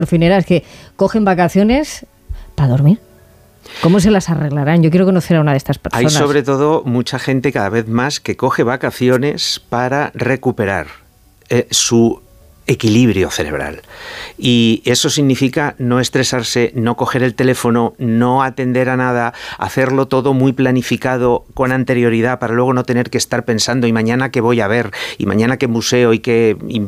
refineras que cogen vacaciones para dormir. ¿Cómo se las arreglarán? Yo quiero conocer a una de estas personas. Hay sobre todo mucha gente cada vez más que coge vacaciones para recuperar su equilibrio cerebral. Y eso significa no estresarse, no coger el teléfono, no atender a nada, hacerlo todo muy planificado con anterioridad para luego no tener que estar pensando y mañana qué voy a ver, y mañana qué museo y qué